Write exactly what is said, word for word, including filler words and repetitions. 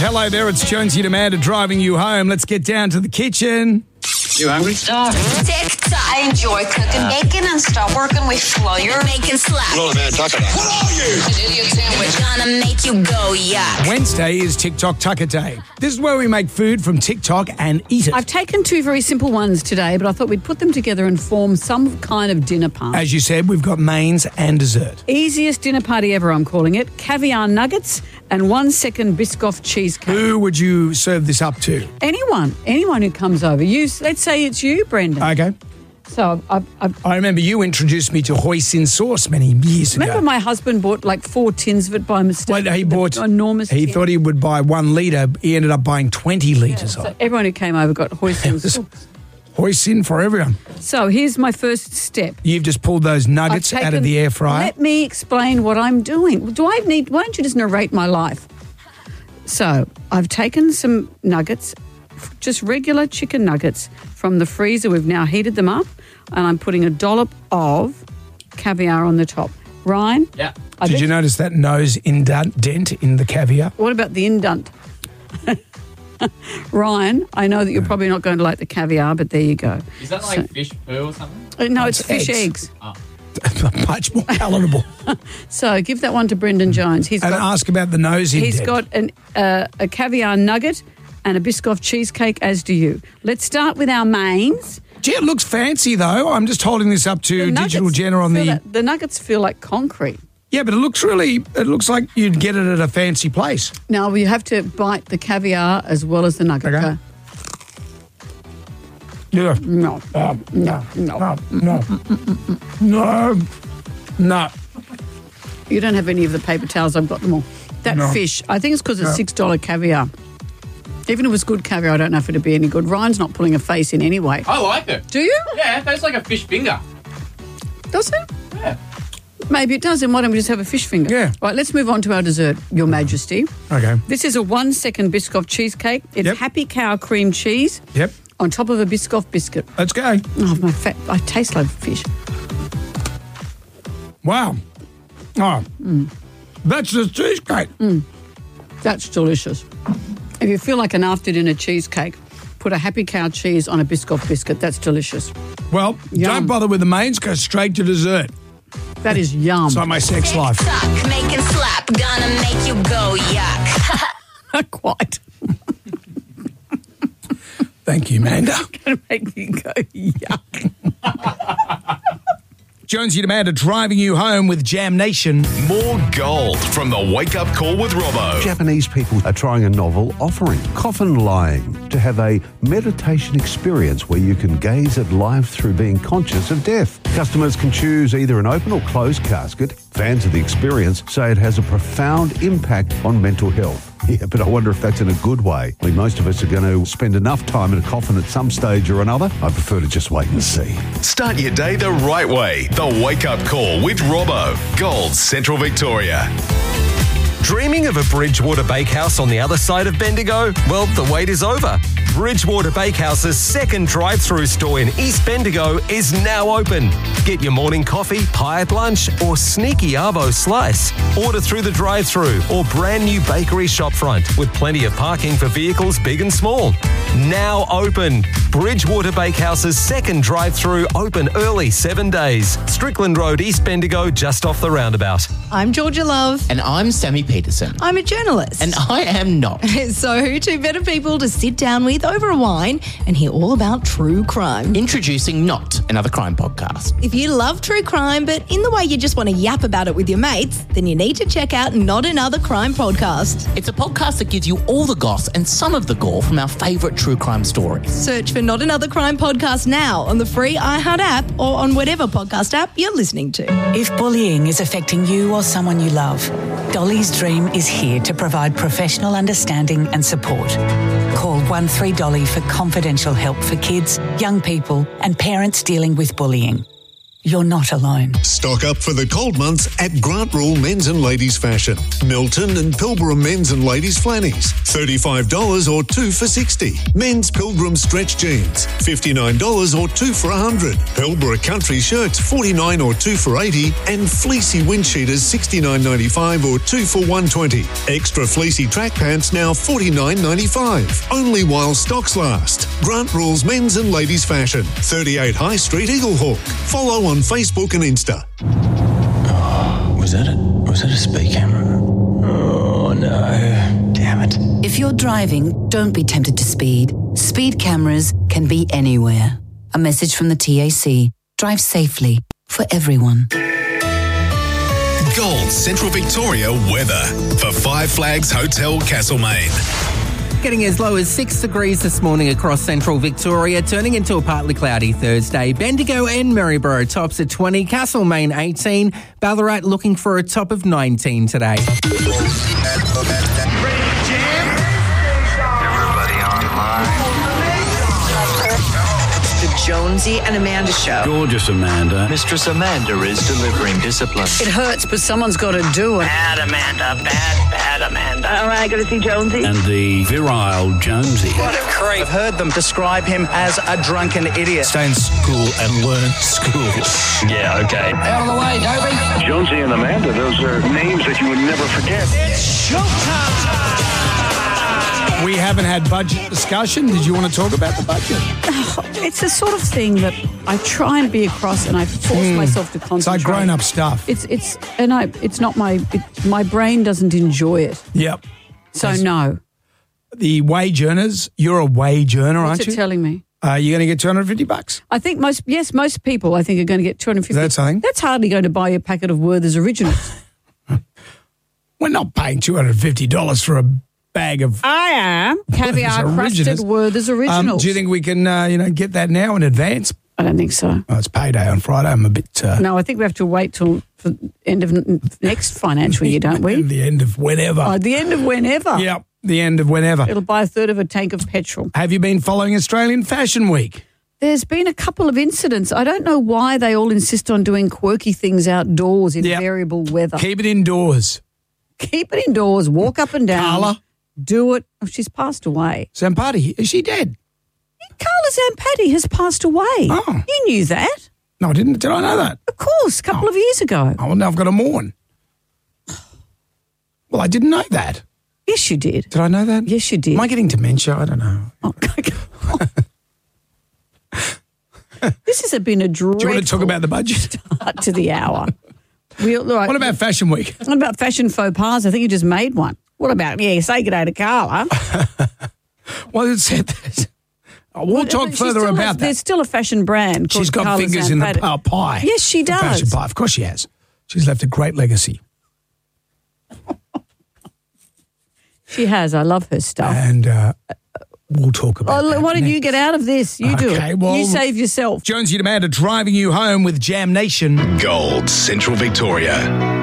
Hello there, it's Jonesy and Amanda driving you home. Let's get down to the kitchen. You hungry? Starving. TikTok. I enjoy cooking bacon and stop working with flour. Bacon slap. Hello, man. Talk about. What are you? An idiot sandwich. Gonna make you go yuck. Wednesday is TikTok Tucker Day. This is where we make food from TikTok and eat it. I've taken two very simple ones today, but I thought we'd put them together and form some kind of dinner party. As you said, we've got mains and dessert. Easiest dinner party ever, I'm calling it. Caviar nuggets and one second Biscoff cheesecake. Who would you serve this up to? Anyone. Anyone who comes over. You. Let's say it's you, Brendan. Okay. So I've, I've, I remember you introduced me to hoisin sauce many years ago. remember my husband bought like four tins of it by mistake. Well, he bought enormous. He tin. thought he would buy one litre. He ended up buying twenty litres of So it. everyone who came over got hoisin sauce. Hoisin for everyone. So here's my first step. You've just pulled those nuggets I've out of taken- the air fryer. Let me explain what I'm doing. Do I need? Why don't you just narrate my life? So I've taken some nuggets, just regular chicken nuggets from the freezer. We've now heated them up, and I'm putting a dollop of caviar on the top. Ryan? Yeah. I Did bet you notice that nose indent dent in the caviar? What about the indent? Ryan, I know that you're probably not going to like the caviar, but there you go. Is that like fish poo or something? Uh, No, it's It's fish eggs. eggs. Much more palatable. So give that one to Brendan Jones. He's And got, ask about the nose indent. he's got an, uh, a caviar nugget and a Biscoff cheesecake, as do you. Let's start with our mains. Gee, it looks fancy though. I'm just holding this up to The Digital nuggets Jenna on feel the. that- the nuggets feel like concrete. Yeah, but it looks really. It looks like you'd get it at a fancy place. Now you have to bite the caviar as well as the nugget. Okay. Go. Yeah. No, Uh, no, no. no, no, no, no. You don't have any of the paper towels. I've got them all. That No. fish, I think it's because it's No. six dollar caviar. Even if it was good caviar, I don't know if it'd be any good. Ryan's not pulling a face in anyway. I like it. Do you? Yeah, that's like a fish finger. Does it? Yeah. Maybe it does. Then why don't we just have a fish finger? Yeah. Right, let's move on to our dessert, Your Majesty. Okay. This is a one second Biscoff cheesecake. It's Yep. Happy Cow cream cheese Yep. on top of a Biscoff biscuit. Let's go. Oh, my fat. I taste like fish. Wow. Oh, that's the cheesecake. That's delicious. If you feel like an after dinner cheesecake, put a Happy Cow cheese on a Biscoff biscuit. That's delicious. Well, Yum. don't bother with the mains. Go straight to dessert. That is yum. It's like my sex life. TikTok. Make and slap. Gonna make you go yuck. Not quite. Thank you, Amanda. Gonna make you go yuck. Jonesy and Amanda driving you home with Jam Nation. More gold from the Wake Up Call with Robbo. Japanese people are trying a novel offering, coffin lying, to have a meditation experience where you can gaze at life through being conscious of death. Customers can choose either an open or closed casket. Fans of the experience say it has a profound impact on mental health. Yeah, but I wonder if that's in a good way. I mean, most of us are going to spend enough time in a coffin at some stage or another. I prefer to just wait and see. Start your day the right way. The Wake Up Call with Robbo. Gold, Central Victoria. Dreaming of a Bridgewater Bakehouse on the other side of Bendigo? Well, the wait is over. Bridgewater Bakehouse's second drive-through store in East Bendigo is now open. Get your morning coffee, pie at lunch, or sneaky arvo slice. Order through the drive-through or brand new bakery shopfront with plenty of parking for vehicles big and small. Now open. Bridgewater Bakehouse's second drive-through open early seven days. Strickland Road, East Bendigo, just off the roundabout. I'm Georgia Love. And I'm Sammy Peterson. I'm a journalist. And I am not. So who two better people to sit down with over a wine and hear all about true crime? Introducing Not, another crime podcast. If you love true crime, but in the way you just want to yap about it with your mates, then you need to check out Not Another Crime Podcast. It's a podcast that gives you all the goss and some of the gore from our favourite true crime stories. Search for Not Another Crime Podcast now on the free iHeart app or on whatever podcast app you're listening to. If bullying is affecting you or someone you love, Dolly's Dream is here to provide professional understanding and support. Call one three Dolly for confidential help for kids, young people and parents dealing with bullying. you're not alone. Stock up for the cold months at Grant Rule Men's and Ladies Fashion. Milton and Pilbara Men's and Ladies Flannies, thirty-five dollars or two for sixty. Men's Pilgrim Stretch Jeans, fifty-nine dollars or two for one hundred. Pilbara Country Shirts, forty-nine dollars or two for eighty. And Fleecy Windsheeters, sixty-nine ninety-five or two for one hundred twenty. Extra Fleecy Track Pants now forty-nine ninety-five. Only while stocks last. Grant Rule's Men's and Ladies Fashion, thirty-eight High Street, Eaglehawk. Follow on Facebook and Insta. Oh, was that a, was that a speed camera? Oh, no. Damn it. If you're driving, don't be tempted to speed. Speed cameras can be anywhere. A message from the T A C. Drive safely for everyone. Gold Central Victoria weather for Five Flags Hotel Castlemaine. Getting as low as six degrees this morning across central Victoria, turning into a partly cloudy Thursday. Bendigo and Maryborough tops at twenty, Castlemaine eighteen, Ballarat looking for a top of nineteen today. Everybody online. The Jonesy and Amanda Show. Gorgeous Amanda. Mistress Amanda is delivering discipline. It hurts, but someone's got to do it. Bad Amanda, bad, bad Amanda. All right, got to see Jonesy. And the virile Jonesy. What a creep. I've heard them describe him as a drunken idiot. Stay in school and learn school. Yeah, okay. Out of the way, Toby. Jonesy and Amanda, those are names that you would never forget. It's showtime. We haven't had budget discussion. Did you want to talk about the budget? It's a sort of thing that I try and be across, and I force Mm. myself to concentrate. It's like grown-up stuff. It's it's and I it's not my it, my brain doesn't enjoy it. Yep. So Yes. no. The wage earners, you're a wage earner, What's aren't it you? telling me? Uh, you're going to get two hundred fifty bucks. I think most yes most people I think are going to get two hundred fifty. That's something. That's hardly going to buy you a packet of Werther's Originals. We're not paying two hundred fifty dollars for a bag of I am caviar crusted Originals. Werther's Um, Originals. do you think we can, uh, you know, get that now in advance? I don't think so. Oh, it's payday on Friday. I'm a bit. Uh, No, I think we have to wait till for the end of n- next financial year, don't we? the end of whenever. Oh, the end of whenever. Yep, the end of whenever. It'll buy a third of a tank of petrol. Have you been following Australian Fashion Week? There's been a couple of incidents. I don't know why they all insist on doing quirky things outdoors in Yep. variable weather. Keep it indoors. Keep it indoors, walk up and down. Carla? Do it. Oh, she's passed away. Zampati, is she dead? Carla Zampatti has passed away. Oh. You knew that? No, I didn't. Did I know that? Of course, a couple of years ago. Oh, well, now I've got to mourn. Well, I didn't know that. Yes, you did. Did I know that? Yes, you did. Am I getting dementia? I don't know. Oh, this has been a dreadful Do you want to talk about the budget? start to the hour. We, right, What about Fashion Week? What about fashion faux pas? I think you just made one. What about, yeah, say good day to Carla. Well, it said that. We'll Well, talk she further still about has- that. There's still a fashion brand called She's got Carla fingers in the Zampatti. uh, pie. Yes, she The does. Fashion pie. Of course she has. She's left a great legacy. She has. I love her stuff. And uh, we'll talk about Oh, that why don't next. you get out of this? You do Okay, it. well- you save yourself. Jonesy and Amanda driving you home with Jam Nation. Gold Central Victoria.